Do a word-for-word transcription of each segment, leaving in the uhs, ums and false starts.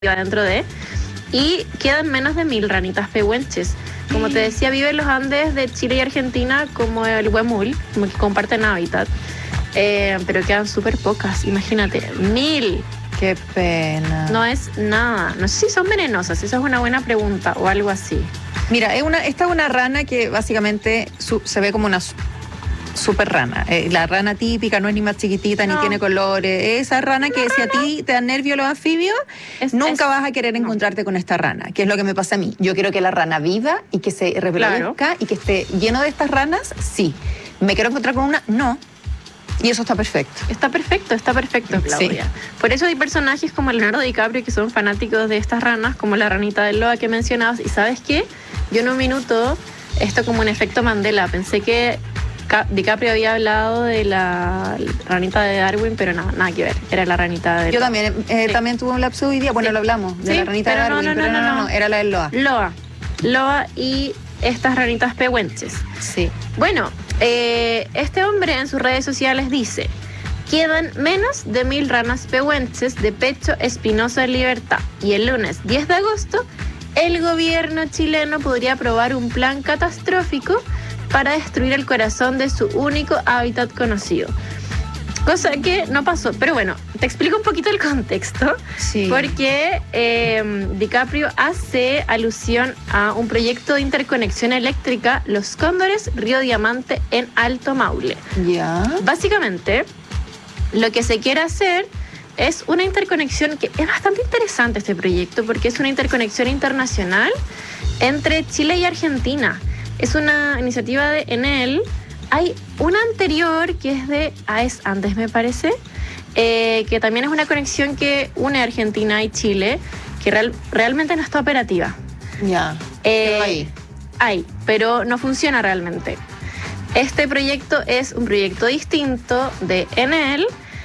dentro de, y quedan menos de mil ranitas pehuenches. Como te decía, viven en los Andes de Chile y Argentina, como el huemul, como que comparten hábitat, eh, pero quedan súper pocas, imagínate, mil. Qué pena. No es nada. No sé si son venenosas, esa es una buena pregunta, o algo así. Mira, es una, esta es una rana que básicamente su, se ve como una super rana. Eh, la rana típica no es ni más chiquitita, no. ni tiene colores. Esa rana que rana? si a ti te dan nervio los anfibios, es, nunca es, vas a querer no. encontrarte con esta rana, que es lo que me pasa a mí. Yo quiero que la rana viva y que se reproduzca claro. y que esté lleno de estas ranas, sí. ¿Me quiero encontrar con una? No. Y eso está perfecto. Está perfecto, está perfecto, Claudia. Sí. Por eso hay personajes como Leonardo DiCaprio que son fanáticos de estas ranas, como la ranita de Loa que mencionabas. Y ¿sabes qué? Yo en un minuto, esto como un efecto Mandela, pensé que DiCaprio había hablado de la ranita de Darwin, pero nada, nada que ver. Era la ranita de Yo Loa. también, eh, sí. también tuve un lapso hoy día. Bueno, sí. lo hablamos, de sí, la ranita de Darwin, no, no, pero no, no, no, no, era la de Loa. Loa. Loa y estas ranitas pehuenches. Sí. Bueno, eh, este hombre en sus redes sociales dice: quedan menos de mil ranas pehuenches de pecho espinoso en libertad. Y el lunes diez de agosto, el gobierno chileno podría aprobar un plan catastrófico para destruir el corazón de su único hábitat conocido. Cosa que no pasó. Pero bueno, te explico un poquito el contexto. Sí. Porque eh, DiCaprio hace alusión a un proyecto de interconexión eléctrica, Los Cóndores, Río Diamante, en Alto Maule. Ya. Básicamente, lo que se quiere hacer es una interconexión que es bastante interesante este proyecto, porque es una interconexión internacional entre Chile y Argentina. Es una iniciativa de Enel. Hay una anterior que es de AES Andes, me parece, eh, que también es una conexión que une Argentina y Chile, que real, realmente no está operativa. Ya, eh, ahí. Hay, pero no funciona realmente. Este proyecto es un proyecto distinto de Enel.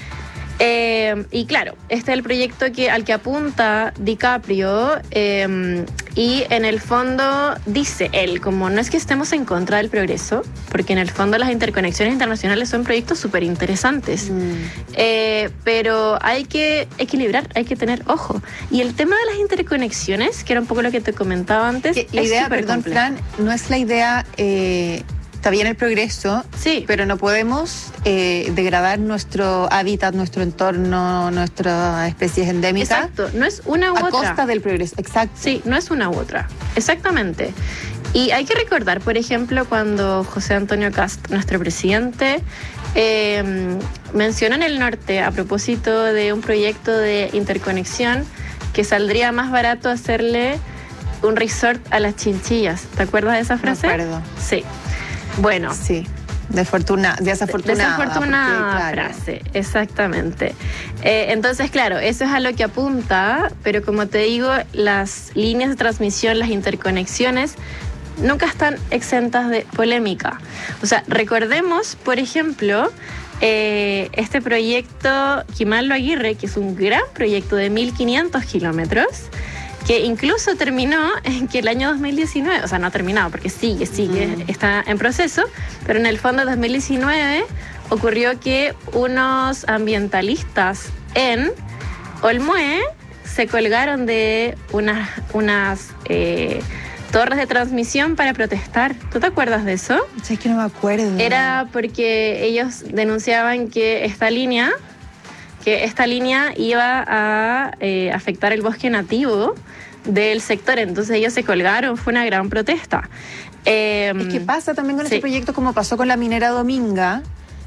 Eh, y claro, este es el proyecto que, al que apunta DiCaprio, eh, y en el fondo dice él, como no es que estemos en contra del progreso, porque en el fondo las interconexiones internacionales son proyectos súper interesantes, mm. eh, pero hay que equilibrar, hay que tener ojo. Y el tema de las interconexiones, que era un poco lo que te comentaba antes, la es idea, perdón, complejo. Fran, no es la idea... Eh... Está bien el progreso, sí. pero no podemos eh, degradar nuestro hábitat, nuestro entorno, nuestras especies endémicas. Exacto, no es una u a otra. A costa del progreso, exacto. Sí, no es una u otra, exactamente. Y hay que recordar, por ejemplo, cuando José Antonio Kast, nuestro presidente, eh, mencionó en el norte, a propósito de un proyecto de interconexión, que saldría más barato hacerle un resort a las chinchillas. ¿Te acuerdas de esa frase? Me acuerdo. Sí. Bueno. Sí, desafortuna, desafortunada. Desafortunada porque, claro. frase, exactamente. Eh, entonces, claro, eso es a lo que apunta, pero como te digo, las líneas de transmisión, las interconexiones, nunca están exentas de polémica. O sea, recordemos, por ejemplo, eh, este proyecto Quimanlo Aguirre, que es un gran proyecto de mil quinientos kilómetros, que incluso terminó en que el año dos mil diecinueve, o sea, no ha terminado porque sigue, sigue, mm. está en proceso, pero en el fondo de dos mil diecinueve ocurrió que unos ambientalistas en Olmué se colgaron de unas, unas eh, torres de transmisión para protestar. ¿Tú te acuerdas de eso? Es que no me acuerdo. Era porque ellos denunciaban que esta línea... que esta línea iba a eh, afectar el bosque nativo del sector, entonces ellos se colgaron, fue una gran protesta. Eh, es que pasa también con sí. este proyecto como pasó con la minera Dominga,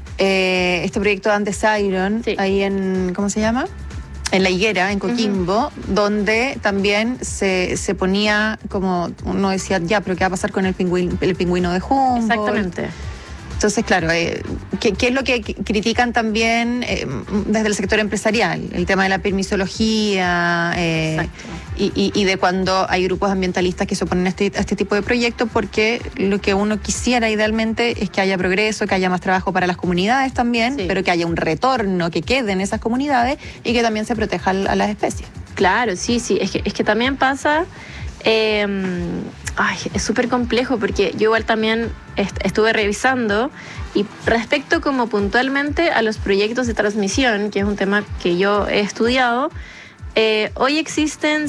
eh, este proyecto de Andes Iron, sí. ahí en, ¿cómo se llama? En La Higuera, en Coquimbo, uh-huh. donde también se, se ponía como, uno decía, ya, pero ¿qué va a pasar con el pingüino, el pingüino de Humboldt? Exactamente. Entonces, claro, eh, ¿qué, ¿qué es lo que critican también eh, desde el sector empresarial? El tema de la permisología eh, y, y, y de cuando hay grupos ambientalistas que se oponen a este, a este tipo de proyectos, porque lo que uno quisiera idealmente es que haya progreso, que haya más trabajo para las comunidades también, sí. pero que haya un retorno, que quede en esas comunidades y que también se proteja a las especies. Claro, sí, sí, es que, es que también pasa... Eh, ay, es súper complejo porque yo igual también est- estuve revisando y respecto como puntualmente a los proyectos de transmisión, que es un tema que yo he estudiado, Eh, hoy existen